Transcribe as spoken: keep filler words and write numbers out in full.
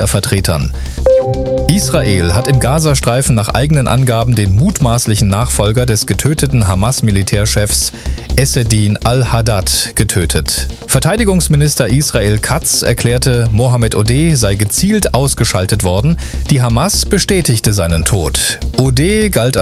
Vertretern. Israel hat im Gazastreifen nach eigenen Angaben den mutmaßlichen Nachfolger des getöteten Hamas-Militärchefs Essedin al-Haddad getötet. Verteidigungsminister Israel Katz erklärte, Mohammed Odeh sei gezielt ausgeschaltet worden. Die Hamas bestätigte seinen Tod. Odeh galt